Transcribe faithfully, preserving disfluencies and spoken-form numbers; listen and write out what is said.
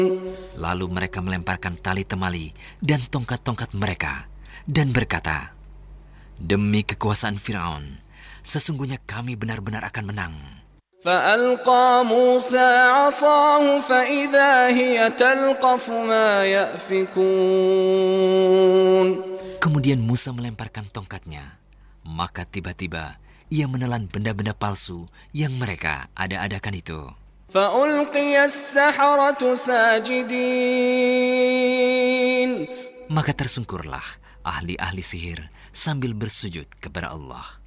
Lalu mereka melemparkan tali temali dan tongkat-tongkat mereka dan berkata, "Demi kekuasaan Firaun, sesungguhnya kami benar-benar akan menang." فألقى موسى عصاه فإذا هي تلقف ما يأفكون. Kemudian Musa melemparkan tongkatnya, maka tiba-tiba ia menelan benda-benda palsu yang mereka ada-adakan itu. فألقي السحرة ساجدين. Maka tersungkurlah ahli-ahli sihir sambil bersujud kepada Allah.